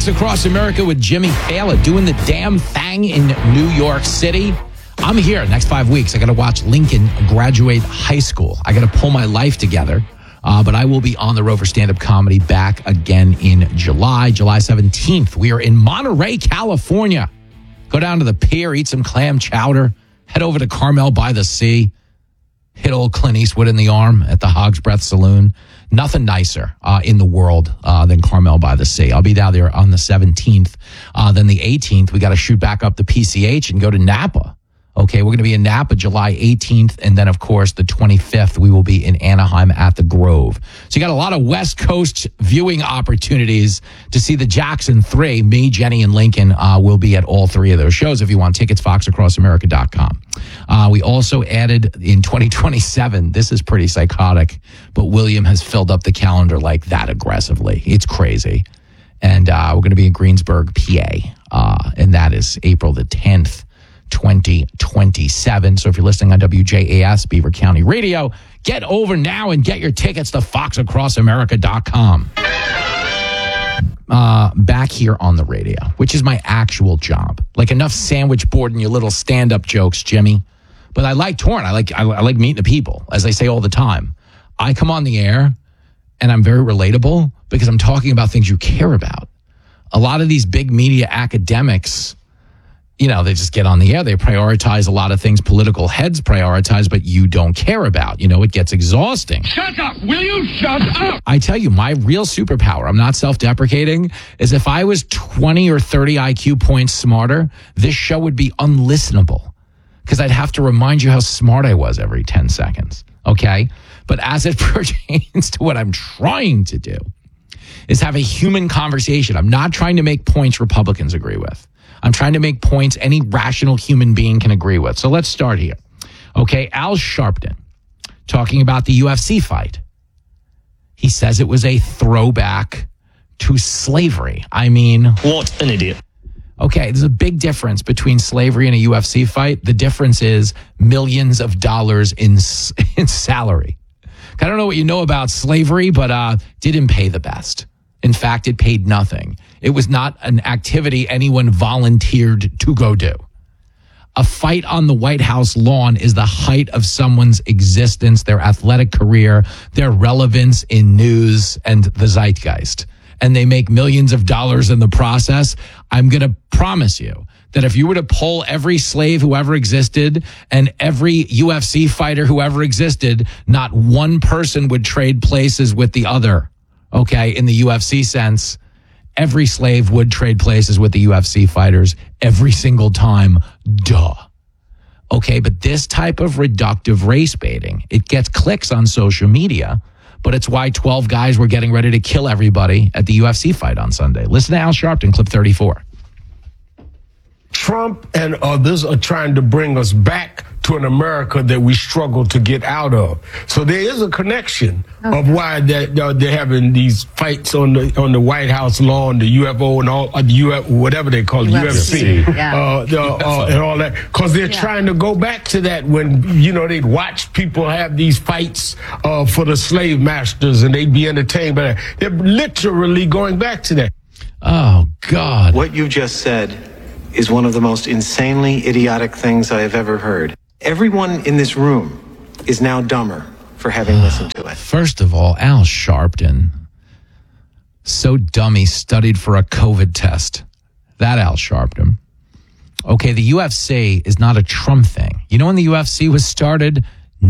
Fox Across America with Jimmy Fallon doing the damn thing in New York City. I'm here next 5 weeks. I got to watch Lincoln graduate high school. I got to pull my life together. But I will be on the road for stand-up comedy back again in July 17th. We are in Monterey, California. Go down to the pier, eat some clam chowder, head over to Carmel by the Sea, hit old Clint Eastwood in the arm at the Hog's Breath Saloon. Nothing nicer in the world than Carmel by the Sea. I'll be down there on the 17th. Then the 18th, we got to shoot back up to PCH and go to Napa. Okay, we're going to be in Napa July 18th. And then, of course, the 25th, we will be in Anaheim at the Grove. So you got a lot of West Coast viewing opportunities to see the Jackson 3. Me, Jenny, and Lincoln will be at all three of those shows. If you want tickets, foxacrossamerica.com. We also added in 2027, this is pretty psychotic, but William has filled up the calendar like that aggressively. It's crazy. And we're going to be in Greensburg, PA. And that is April the 10th. 2027. So if you're listening on WJAS, Beaver County Radio, get over now and get your tickets to foxacrossamerica.com. Back here on the radio, which is my actual job. Like enough sandwich board and your little stand-up jokes, Jimmy. But I like touring. I like meeting the people, as I say all the time. I come on the air and I'm very relatable because I'm talking about things you care about. A lot of these big media academics, you know, they just get on the air. They prioritize a lot of things political heads prioritize, but you don't care about. You know, it gets exhausting. Shut up! Will you shut up? I tell you, my real superpower, I'm not self-deprecating, is if I was 20 or 30 IQ points smarter, this show would be unlistenable because I'd have to remind you how smart I was every 10 seconds. Okay? But as it pertains to what I'm trying to do is have a human conversation. I'm not trying to make points Republicans agree with. I'm trying to make points any rational human being can agree with. So let's start here. Okay, Al Sharpton talking about the UFC fight. He says it was a throwback to slavery. I mean, what an idiot. Okay, there's a big difference between slavery and a UFC fight. The difference is millions of dollars in salary. I don't know what you know about slavery, but didn't pay the best. In fact, it paid nothing. It was not an activity anyone volunteered to go do. A fight on the White House lawn is the height of someone's existence, their athletic career, their relevance in news and the zeitgeist. And they make millions of dollars in the process. I'm going to promise you that if you were to poll every slave who ever existed and every UFC fighter who ever existed, not one person would trade places with the other. Okay, in the UFC sense, every slave would trade places with the UFC fighters every single time. Duh. Okay, but this type of reductive race baiting, it gets clicks on social media, but it's why 12 guys were getting ready to kill everybody at the UFC fight on Sunday. Listen to Al Sharpton, clip 34. Trump and others are trying to bring us back to an America that we struggle to get out of. So there is a connection of why they're having these fights on the White House lawn, the UFO and all whatever they call it, UFC, and all that, because they're trying to go back to that when they'd watch people have these fights for the slave masters and they'd be entertained by that. They're literally going back to that. Oh God! What you just said is one of the most insanely idiotic things I have ever heard. Everyone in this room is now dumber for having listened to it. First of all, Al Sharpton, so dumb he studied for a COVID test. That Al Sharpton. Okay, the UFC is not a Trump thing. You know when the UFC was started?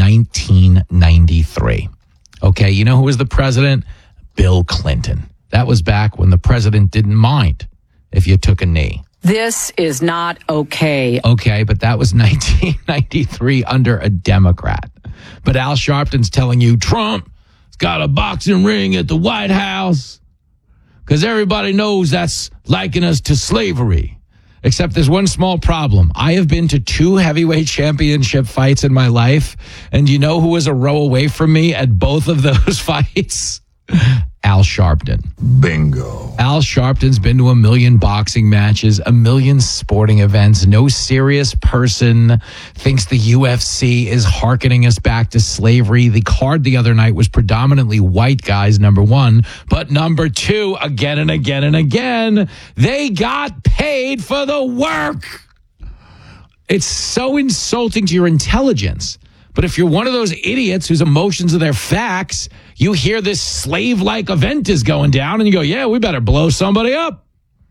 1993. Okay, you know who was the president? Bill Clinton. That was back when the president didn't mind if you took a knee. This is not okay. Okay, but that was 1993 under a Democrat. But Al Sharpton's telling you Trump's got a boxing ring at the White House because everybody knows that's liking us to slavery. Except there's one small problem. I have been to 2 heavyweight championship fights in my life, and you know who was a row away from me at both of those fights? Al Sharpton. Bingo. Al Sharpton's been to 1 million boxing matches, 1 million sporting events. No serious person thinks the UFC is hearkening us back to slavery. The card the other night was predominantly white guys, number one. But number two, again and again and again, they got paid for the work. It's so insulting to your intelligence. But if you're one of those idiots whose emotions are their facts, you hear this slave-like event is going down and you go, yeah, we better blow somebody up.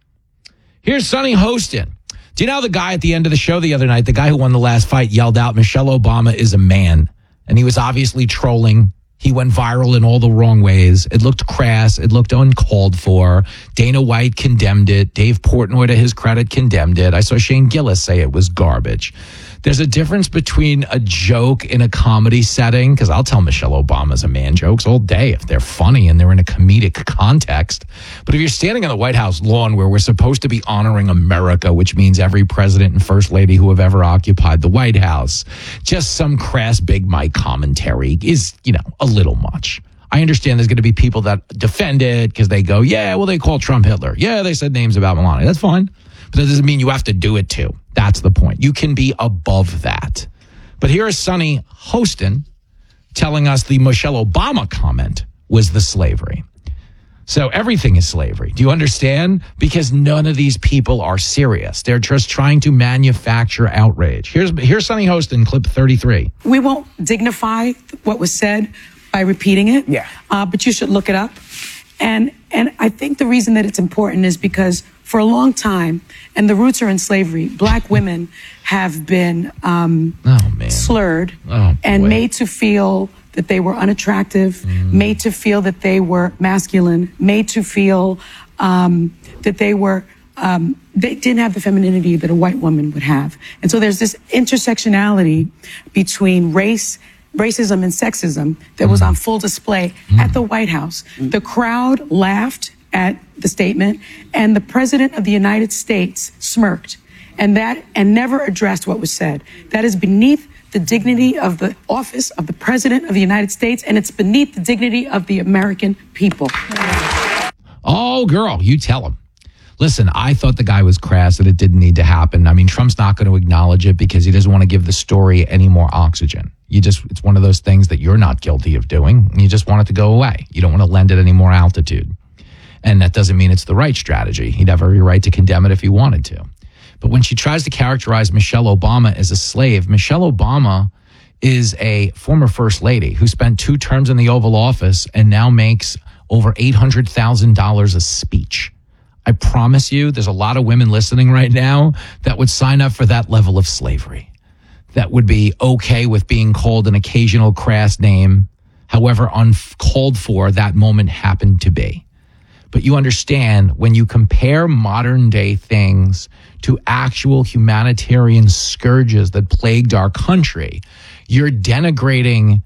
Here's Sonny Hostin. Do you know the guy at the end of the show the other night, the guy who won the last fight, yelled out, Michelle Obama is a man. And he was obviously trolling. He went viral in all the wrong ways. It looked crass. It looked uncalled for. Dana White condemned it. Dave Portnoy, to his credit, condemned it. I saw Shane Gillis say it was garbage. There's a difference between a joke in a comedy setting, because I'll tell Michelle Obama's a man jokes all day if they're funny and they're in a comedic context. But if you're standing on the White House lawn where we're supposed to be honoring America, which means every president and first lady who have ever occupied the White House, just some crass Big Mike commentary is, a little much. I understand there's going to be people that defend it because they go, yeah, well, they call Trump Hitler. Yeah, they said names about Melania. That's fine. But that doesn't mean you have to do it too. That's the point. You can be above that. But here is Sonny Hostin telling us the Michelle Obama comment was the slavery. So everything is slavery. Do you understand? Because none of these people are serious. They're just trying to manufacture outrage. Here's Sonny Hostin, clip 33. We won't dignify what was said by repeating it. Yeah. But you should look it up. And I think the reason that it's important is because for a long time, and the roots are in slavery, black women have been slurred and made to feel that they were unattractive, made to feel that they were masculine, made to feel that they didn't have the femininity that a white woman would have. And so there's this intersectionality between racism and sexism that was on full display at the White House. The crowd laughed at the statement, and the President of the United States smirked and never addressed what was said. That is beneath the dignity of the office of the President of the United States, and it's beneath the dignity of the American people. Oh, girl, you tell him. Listen, I thought the guy was crass and it didn't need to happen. I mean, Trump's not going to acknowledge it because he doesn't want to give the story any more oxygen. It's one of those things that you're not guilty of doing. You just want it to go away. You don't want to lend it any more altitude. And that doesn't mean it's the right strategy. He'd have every right to condemn it if he wanted to. But when she tries to characterize Michelle Obama as a slave, Michelle Obama is a former first lady who spent 2 terms in the Oval Office and now makes over $800,000 a speech. I promise you, there's a lot of women listening right now that would sign up for that level of slavery, that would be okay with being called an occasional crass name, however uncalled for that moment happened to be. But you understand, when you compare modern day things to actual humanitarian scourges that plagued our country, you're denigrating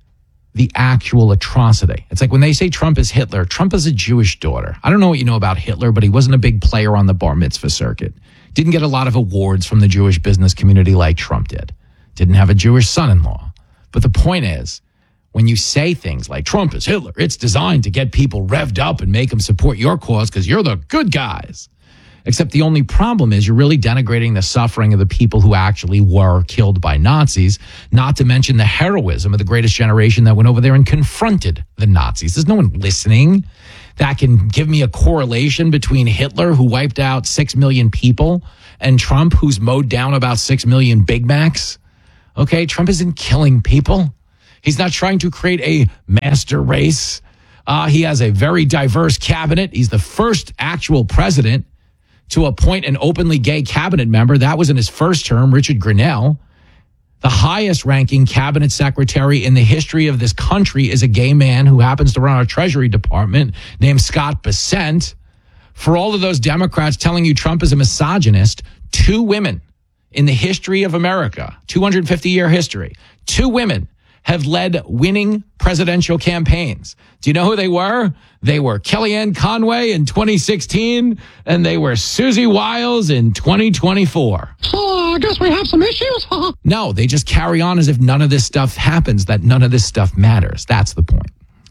the actual atrocity. It's like when they say Trump is Hitler, Trump is a Jewish daughter. I don't know what you know about Hitler, but he wasn't a big player on the bar mitzvah circuit. Didn't get a lot of awards from the Jewish business community like Trump did. Didn't have a Jewish son-in-law. But the point is, when you say things like Trump is Hitler, it's designed to get people revved up and make them support your cause because you're the good guys. Except the only problem is you're really denigrating the suffering of the people who actually were killed by Nazis, not to mention the heroism of the greatest generation that went over there and confronted the Nazis. There's no one listening that can give me a correlation between Hitler, who wiped out 6 million people, and Trump, who's mowed down about 6 million Big Macs. Okay, Trump isn't killing people. He's not trying to create a master race. He has a very diverse cabinet. He's the first actual president to appoint an openly gay cabinet member. That was in his first term, Richard Grenell. The highest ranking cabinet secretary in the history of this country is a gay man who happens to run our Treasury Department named Scott Bessent. For all of those Democrats telling you Trump is a misogynist, 2 women in the history of America, 250-year history, 2 women have led winning presidential campaigns. Do you know who they were? They were Kellyanne Conway in 2016, and they were Susie Wiles in 2024. So I guess we have some issues, huh? No, they just carry on as if none of this stuff happens, that none of this stuff matters. That's the point.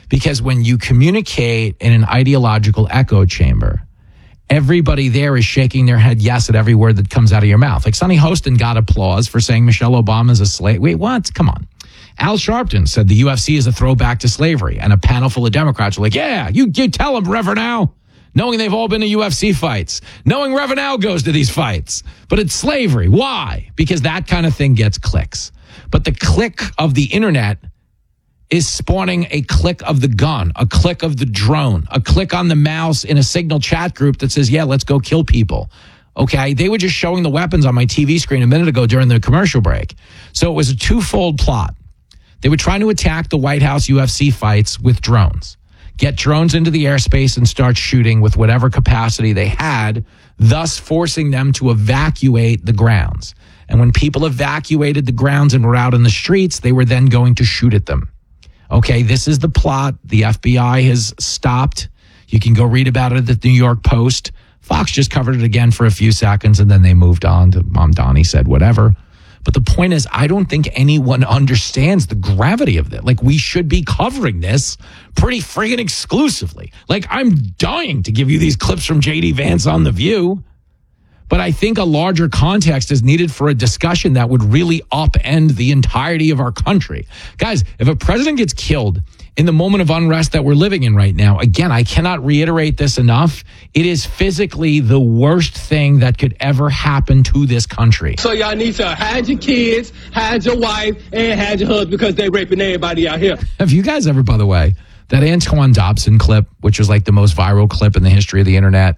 Because when you communicate in an ideological echo chamber, everybody there is shaking their head yes at every word that comes out of your mouth. Like Sonny Hostin got applause for saying Michelle Obama is a slave. Wait, what? Come on. Al Sharpton said the UFC is a throwback to slavery, and a panel full of Democrats were like, yeah, you tell them, Reverend Al, knowing they've all been to UFC fights, knowing Reverend Al goes to these fights. But it's slavery. Why? Because that kind of thing gets clicks. But the click of the internet is spawning a click of the gun, a click of the drone, a click on the mouse in a Signal chat group that says, yeah, let's go kill people. Okay, they were just showing the weapons on my TV screen a minute ago during the commercial break. So it was a twofold plot. They were trying to attack the White House UFC fights with drones, get drones into the airspace and start shooting with whatever capacity they had, thus forcing them to evacuate the grounds. And when people evacuated the grounds and were out in the streets, they were then going to shoot at them. Okay, this is the plot. The FBI has stopped. You can go read about it at the New York Post. Fox just covered it again for a few seconds, and then they moved on to Mom Donnie said whatever. But the point is, I don't think anyone understands the gravity of this. Like, we should be covering this pretty friggin' exclusively. Like, I'm dying to give you these clips from J.D. Vance on The View. But I think a larger context is needed for a discussion that would really upend the entirety of our country. Guys, if a president gets killed in the moment of unrest that we're living in right now, again, I cannot reiterate this enough. It is physically the worst thing that could ever happen to this country. So y'all need to hide your kids, hide your wife, and hide your husband because they raping everybody out here. Have you guys ever, by the way, that Antoine Dobson clip, which was like the most viral clip in the history of the internet,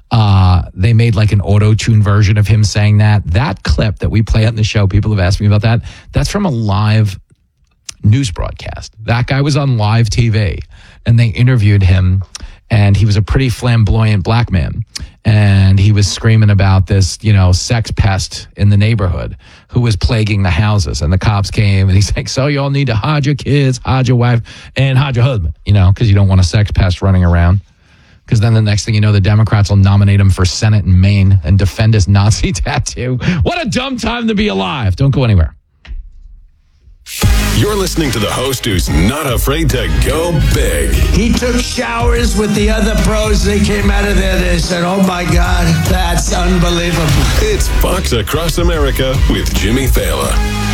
they made like an auto-tune version of him saying that clip that we play on the show, people have asked me about that. That's from a live news broadcast. That guy was on live TV and they interviewed him, and he was a pretty flamboyant black man. And he was screaming about this, sex pest in the neighborhood who was plaguing the houses. And the cops came and he's like, so you all need to hide your kids, hide your wife, and hide your husband, because you don't want a sex pest running around. Because then the next thing you know, the Democrats will nominate him for Senate in Maine and defend his Nazi tattoo. What a dumb time to be alive. Don't go anywhere. You're listening to the host who's not afraid to go big. He took showers with the other pros. They came out of there. They said, oh, my God, that's unbelievable. It's Fox Across America with Jimmy Fallon.